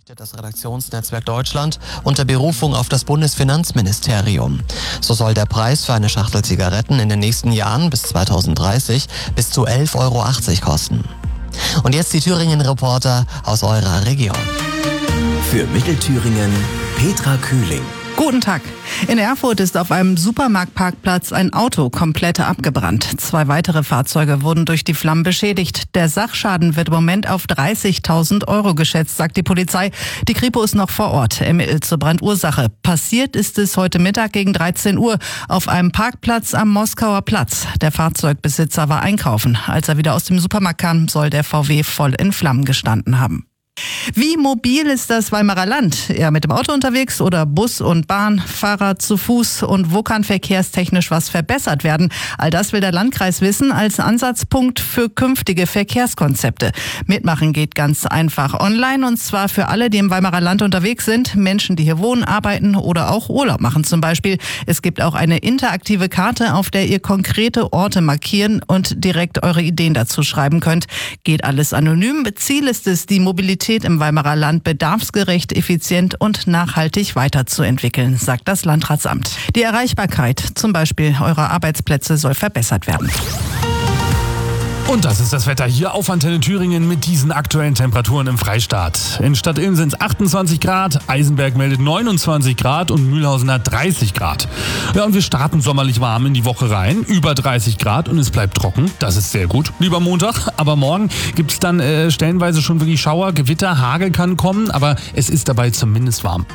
Das Redaktionsnetzwerk Deutschland unter Berufung auf das Bundesfinanzministerium. So soll der Preis für eine Schachtel Zigaretten in den nächsten Jahren bis 2030 bis zu 11,80 Euro kosten. Und jetzt die Thüringen-Reporter aus eurer Region. Für Mittelthüringen Petra Kühling. Guten Tag. In Erfurt ist auf einem Supermarktparkplatz ein Auto komplett abgebrannt. 2 weitere Fahrzeuge wurden durch die Flammen beschädigt. Der Sachschaden wird im Moment auf 30.000 Euro geschätzt, sagt die Polizei. Die Kripo ist noch vor Ort, ermittelt zur Brandursache. Passiert ist es heute Mittag gegen 13 Uhr auf einem Parkplatz am Moskauer Platz. Der Fahrzeugbesitzer war einkaufen. Als er wieder aus dem Supermarkt kam, soll der VW voll in Flammen gestanden haben. Wie mobil ist das Weimarer Land? Eher mit dem Auto unterwegs oder Bus und Bahn, Fahrrad zu Fuß? Und wo kann verkehrstechnisch was verbessert werden? All das will der Landkreis wissen als Ansatzpunkt für künftige Verkehrskonzepte. Mitmachen geht ganz einfach online, und zwar für alle, die im Weimarer Land unterwegs sind. Menschen, die hier wohnen, arbeiten oder auch Urlaub machen zum Beispiel. Es gibt auch eine interaktive Karte, auf der ihr konkrete Orte markieren und direkt eure Ideen dazu schreiben könnt. Geht alles anonym. Ziel ist es, die Mobilität im Weimarer Land bedarfsgerecht, effizient und nachhaltig weiterzuentwickeln, sagt das Landratsamt. Die Erreichbarkeit, zum Beispiel eurer Arbeitsplätze, soll verbessert werden. Und das ist das Wetter hier auf Antenne Thüringen mit diesen aktuellen Temperaturen im Freistaat. In Stadtilm sind es 28 Grad, Eisenberg meldet 29 Grad und Mühlhausen hat 30 Grad. Ja, und wir starten sommerlich warm in die Woche rein, über 30 Grad, und es bleibt trocken. Das ist sehr gut, lieber Montag. Aber morgen gibt es dann stellenweise schon wirklich Schauer, Gewitter, Hagel kann kommen, aber es ist dabei zumindest warm.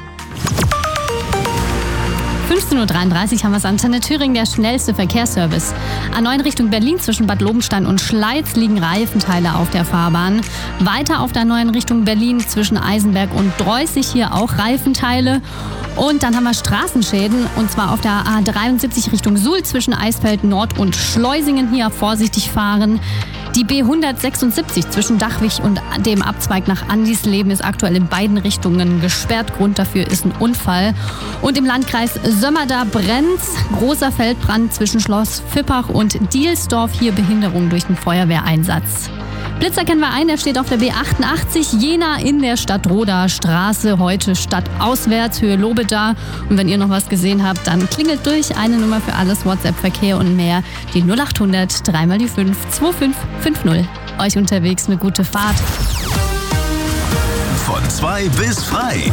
15.33 Uhr haben wir es. Antenne Thüringen, der schnellste Verkehrsservice. A9 Richtung Berlin zwischen Bad Lobenstein und Schleiz liegen Reifenteile auf der Fahrbahn. Weiter auf der A9 Richtung Berlin zwischen Eisenberg und Dreußig, hier auch Reifenteile. Und dann haben wir Straßenschäden, und zwar auf der A73 Richtung Suhl zwischen Eisfeld Nord und Schleusingen, hier vorsichtig fahren. Die B176 zwischen Dachwig und dem Abzweig nach Andisleben ist aktuell in beiden Richtungen gesperrt. Grund dafür ist ein Unfall. Und im Landkreis Sömmerda brennt's. Großer Feldbrand zwischen Schloss Vippach und Dielsdorf. Hier Behinderung durch den Feuerwehreinsatz. Blitzer kennen wir ein, der steht auf der B88 Jena in der Stadtroder Straße. Heute stadtauswärts, Höhe Lobeda. Und wenn ihr noch was gesehen habt, dann klingelt durch. Eine Nummer für alles, WhatsApp-Verkehr und mehr. Die 0800 3 mal die 5 2550. Euch unterwegs eine gute Fahrt. Von 2 bis frei.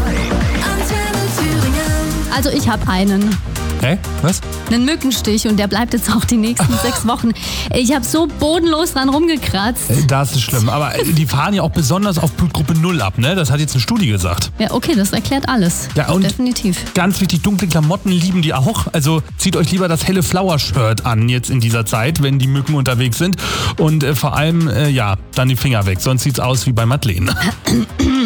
Also ich habe einen. Hä? Was? Einen Mückenstich, und der bleibt jetzt auch die nächsten 6 Wochen. Ich habe so bodenlos dran rumgekratzt. Das ist schlimm. Aber die fahren ja auch besonders auf Blutgruppe 0 ab, ne? Das hat jetzt eine Studie gesagt. Ja, okay, das erklärt alles. Ja, und definitiv. Ganz wichtig, dunkle Klamotten lieben die auch. Also zieht euch lieber das helle Flower-Shirt an jetzt in dieser Zeit, wenn die Mücken unterwegs sind. Und vor allem, dann die Finger weg. Sonst sieht's aus wie bei Madeleine.